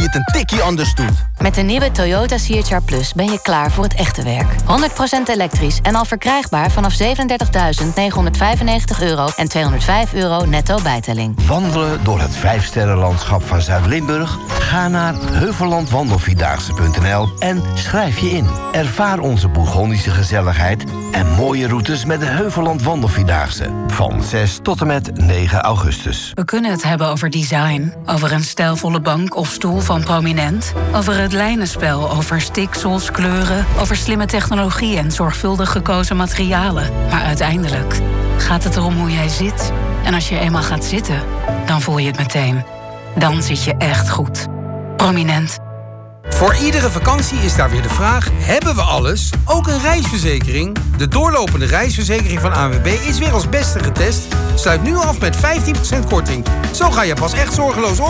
het een tikkie anders doet. Met de nieuwe Toyota CHR Plus ben je klaar voor het echte werk. 100% elektrisch en al verkrijgbaar vanaf €37.995 en €205 netto bijtelling. Wandelen door het 5-sterrenlandschap van Zuid-Limburg? Ga naar heuvellandwandelvierdaagse.nl en schrijf je in. Ervaar onze Bourgondische gezelligheid en mooie routes met de Heuvelland Wandelvierdaagse. Van 6 tot en met 9 augustus. We kunnen het hebben over design, over een stijlvolle bank of stoel van Prominent, over het lijnenspel, over stiksels, kleuren, over slimme technologie en zorgvuldig gekozen materialen. Maar uiteindelijk gaat het erom hoe jij zit. En als je eenmaal gaat zitten, dan voel je het meteen. Dan zit je echt goed. Prominent. Voor iedere vakantie is daar weer de vraag: hebben we alles? Ook een reisverzekering? De doorlopende reisverzekering van ANWB is weer als beste getest. Sluit nu af met 15% korting. Zo ga je pas echt zorgeloos om.